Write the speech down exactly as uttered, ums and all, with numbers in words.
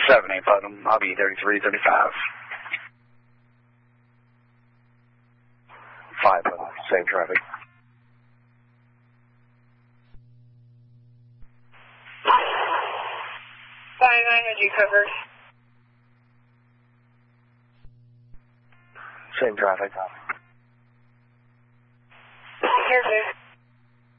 seven eight Putnam, I'll be thirty-three thirty-five. five Putnam, same traffic. five nine, are you covered? Same traffic. Here, two.